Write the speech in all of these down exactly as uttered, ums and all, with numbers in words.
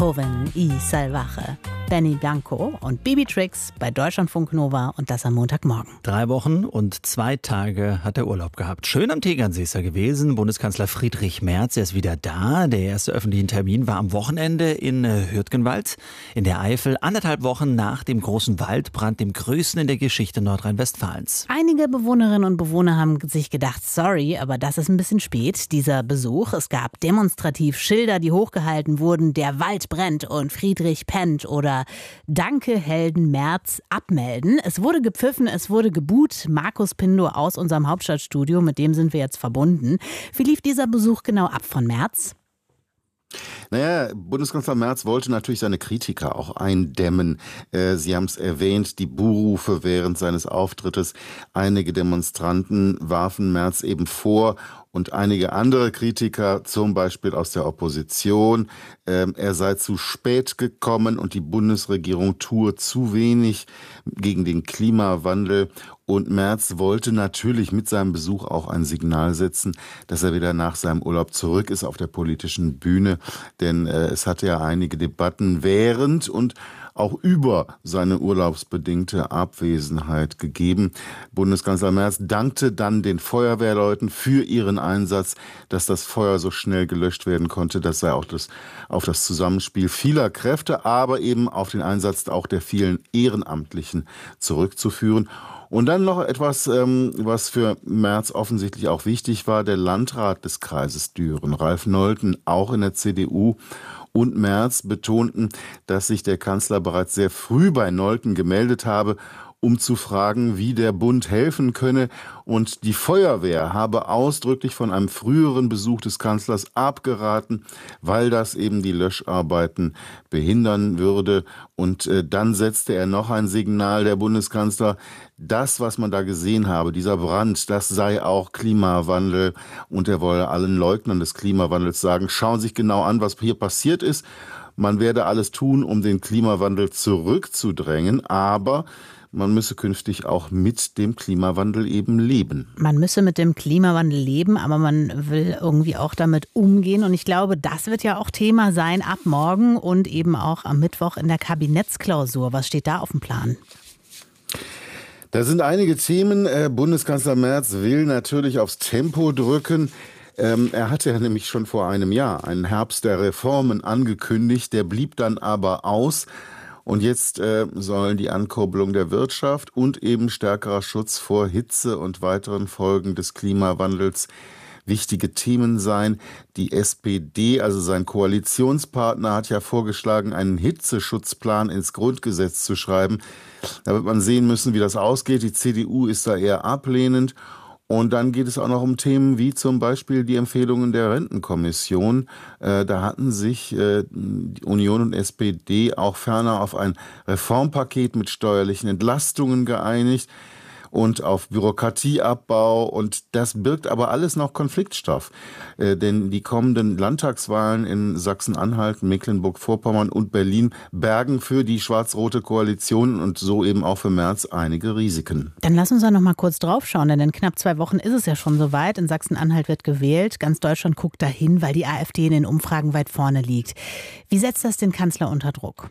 Joven y Salvaje. Benny Blanco und Bibi Trix bei Deutschlandfunk Nova und das am Montagmorgen. Drei Wochen und zwei Tage hat er Urlaub gehabt. Schön am Tegernsee ist er gewesen. Bundeskanzler Friedrich Merz, er ist wieder da. Der erste öffentliche Termin war am Wochenende in Hürtgenwald in der Eifel. Anderthalb Wochen nach dem großen Waldbrand, dem größten in der Geschichte Nordrhein-Westfalens. Einige Bewohnerinnen und Bewohner haben sich gedacht, sorry, aber das ist ein bisschen spät, dieser Besuch. Es gab demonstrativ Schilder, die hochgehalten wurden, der Wald brennt und Friedrich pennt oder Danke Helden Merz abmelden. Es wurde gepfiffen, es wurde gebuht. Markus Pindo aus unserem Hauptstadtstudio, mit dem sind wir jetzt verbunden. Wie lief dieser Besuch genau ab von Merz? Naja, Bundeskanzler Merz wollte natürlich seine Kritiker auch eindämmen. Äh, Sie haben es erwähnt, die Buhrufe während seines Auftrittes. Einige Demonstranten warfen Merz eben vor und einige andere Kritiker, zum Beispiel aus der Opposition, äh, er sei zu spät gekommen und die Bundesregierung tue zu wenig gegen den Klimawandel. Und Merz wollte natürlich mit seinem Besuch auch ein Signal setzen, dass er wieder nach seinem Urlaub zurück ist auf der politischen Bühne. Denn äh, es hatte ja einige Debatten während und auch über seine urlaubsbedingte Abwesenheit gegeben. Bundeskanzler Merz dankte dann den Feuerwehrleuten für ihren Einsatz, dass das Feuer so schnell gelöscht werden konnte. Das sei auch das, auf das Zusammenspiel vieler Kräfte, aber eben auf den Einsatz auch der vielen Ehrenamtlichen zurückzuführen. Und dann noch etwas, ähm, was für Merz offensichtlich auch wichtig war. Der Landrat des Kreises Düren, Ralf Nolten, auch in der C D U, und Merz betonten, dass sich der Kanzler bereits sehr früh bei Nolten gemeldet habe, um zu fragen, wie der Bund helfen könne. Und die Feuerwehr habe ausdrücklich von einem früheren Besuch des Kanzlers abgeraten, weil das eben die Löscharbeiten behindern würde. Und äh, dann setzte er noch ein Signal, der Bundeskanzler, das, was man da gesehen habe, dieser Brand, das sei auch Klimawandel. Und er wolle allen Leugnern des Klimawandels sagen, schauen Sie sich genau an, was hier passiert ist. Man werde alles tun, um den Klimawandel zurückzudrängen, aber man müsse künftig auch mit dem Klimawandel eben leben. Man müsse mit dem Klimawandel leben, aber man will irgendwie auch damit umgehen. Und ich glaube, das wird ja auch Thema sein ab morgen und eben auch am Mittwoch in der Kabinettsklausur. Was steht da auf dem Plan? Da sind einige Themen. Bundeskanzler Merz will natürlich aufs Tempo drücken. Er hatte ja nämlich schon vor einem Jahr einen Herbst der Reformen angekündigt. Der blieb dann aber aus. Und jetzt äh, sollen die Ankurbelung der Wirtschaft und eben stärkerer Schutz vor Hitze und weiteren Folgen des Klimawandels wichtige Themen sein. Die S P D, also sein Koalitionspartner, hat ja vorgeschlagen, einen Hitzeschutzplan ins Grundgesetz zu schreiben. Da wird man sehen müssen, wie das ausgeht. Die C D U ist da eher ablehnend. Und dann geht es auch noch um Themen wie zum Beispiel die Empfehlungen der Rentenkommission. Äh, da hatten sich äh, die Union und S P D auch ferner auf ein Reformpaket mit steuerlichen Entlastungen geeinigt und auf Bürokratieabbau. Und das birgt aber alles noch Konfliktstoff. Äh, denn die kommenden Landtagswahlen in Sachsen-Anhalt, Mecklenburg-Vorpommern und Berlin bergen für die schwarz-rote Koalition und so eben auch für Merz einige Risiken. Dann lass uns da noch mal kurz drauf schauen, denn in knapp zwei Wochen ist es ja schon soweit. In Sachsen-Anhalt wird gewählt. Ganz Deutschland guckt dahin, weil die AfD in den Umfragen weit vorne liegt. Wie setzt das den Kanzler unter Druck?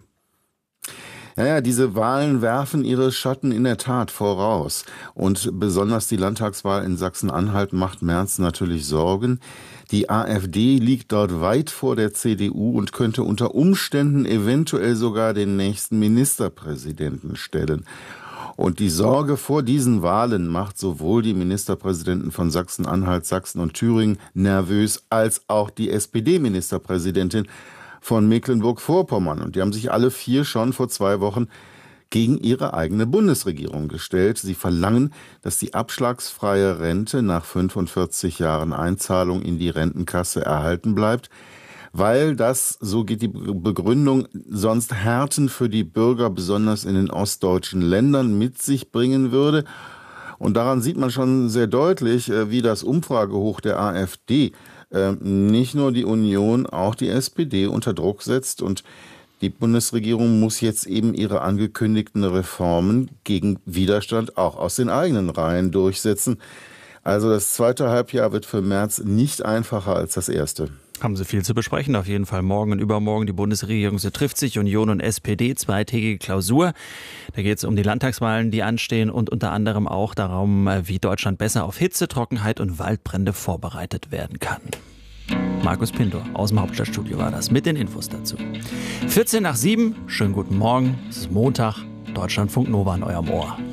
Naja, diese Wahlen werfen ihre Schatten in der Tat voraus. Und besonders die Landtagswahl in Sachsen-Anhalt macht Merz natürlich Sorgen. Die AfD liegt dort weit vor der C D U und könnte unter Umständen eventuell sogar den nächsten Ministerpräsidenten stellen. Und die Sorge vor diesen Wahlen macht sowohl die Ministerpräsidenten von Sachsen-Anhalt, Sachsen und Thüringen nervös, als auch die S P D-Ministerpräsidentin von Mecklenburg-Vorpommern. Und die haben sich alle vier schon vor zwei Wochen gegen ihre eigene Bundesregierung gestellt. Sie verlangen, dass die abschlagsfreie Rente nach fünfundvierzig Jahren Einzahlung in die Rentenkasse erhalten bleibt, weil das, so geht die Begründung, sonst Härten für die Bürger, besonders in den ostdeutschen Ländern, mit sich bringen würde. Und daran sieht man schon sehr deutlich, wie das Umfragehoch der AfD nicht nur die Union, auch die S P D unter Druck setzt. Und die Bundesregierung muss jetzt eben ihre angekündigten Reformen gegen Widerstand auch aus den eigenen Reihen durchsetzen. Also das zweite Halbjahr wird für Merz nicht einfacher als das erste. Haben sie viel zu besprechen, auf jeden Fall morgen und übermorgen. Die Bundesregierung, sie trifft sich, Union und S P D, zweitägige Klausur. Da geht es um die Landtagswahlen, die anstehen und unter anderem auch darum, wie Deutschland besser auf Hitze, Trockenheit und Waldbrände vorbereitet werden kann. Markus Pintor aus dem Hauptstadtstudio war das mit den Infos dazu. vierzehn nach sieben, schönen guten Morgen, es ist Montag, Deutschlandfunk Nova in eurem Ohr.